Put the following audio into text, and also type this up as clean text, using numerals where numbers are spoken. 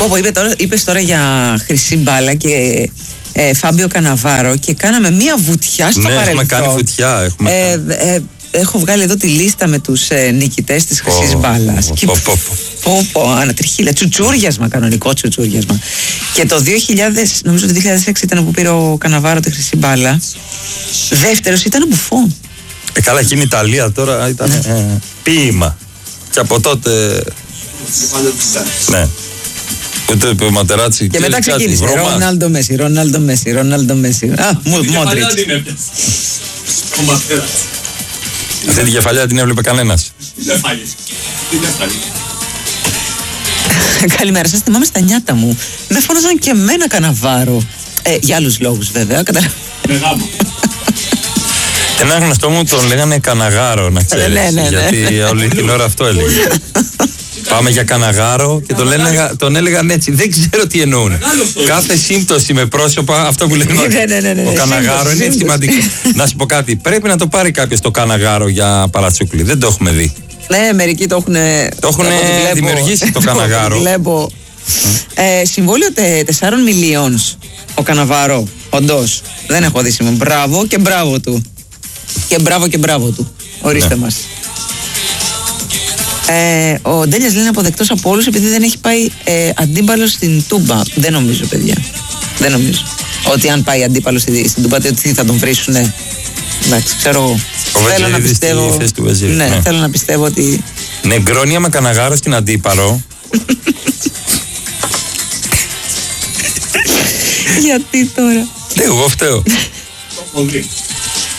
Είπες τώρα για χρυσή μπάλα και Φάμπιο Καναβάρο και κάναμε μία βουτιά στο παρελθόν. Έχουμε κάνει βουτιά. Έχω βγάλει εδώ τη λίστα με τους νικητές της χρυσής μπάλας. Ανατριχίλα, τσουτσούριασμα, κανονικό τσουτσούριασμα. Και το 2000, νομίζω το 2006 ήταν που πήρε ο Καναβάρο τη χρυσή μπάλα. Δεύτερος ήταν ο Μπουφόν. Καλά, εκείνη η Ιταλία τώρα ήταν ποίημα. Και από τότε. Ναι. Ούτε ο Ματεράτσι. Και μετά ξεκίνησε. Ρονάλντο Μέση. Μόντριτς. Αυτή την κεφαλιά την έβλεπε κανένας. Καλημέρα σας, θυμάμαι στα νιάτα μου. Δεν φώναζαν και εμένα Καναβάρο. Για άλλους λόγους βέβαια. Ένα γνωστό μου τον λέγανε Καναγάρο, να ξέρεις. Γιατί όλη την ώρα αυτό έλεγε. Πάμε για Καναγάρο και τον έλεγαν έτσι. Δεν ξέρω τι εννοούν. Κάθε σύμπτωση με πρόσωπα, αυτό που λένε. Ο Καναγάρο είναι σημαντικό. Να σου πω κάτι. Πρέπει να το πάρει κάποιος το Καναγάρο για παρατσούκλι. Δεν το έχουμε δει. Ναι, μερικοί το έχουν δημιουργήσει το Καναγάρο. Βλέπω. Συμβόλαιο 4 μιλίων ο Καναβάρο. Όντως. Δεν έχω δει σήμερα. Μπράβο και μπράβο του. Και μπράβο του. Ορίστε μας. Ο Ντέλιας λέει είναι αποδεκτός από όλους επειδή δεν έχει πάει αντίπαλος στην Τούμπα. Δεν νομίζω, παιδιά. Δεν νομίζω. Ότι αν πάει αντίπαλος στην Τούμπα, ότι θα τον βρίσουνε. Εντάξει, ξέρω εγώ. Θέλω να πιστεύω. Ναι, θέλω να πιστεύω ότι. Νεγκρόνια με Καναγάρο στην αντίπαλο. Γιατί τώρα. Εγώ φταίω.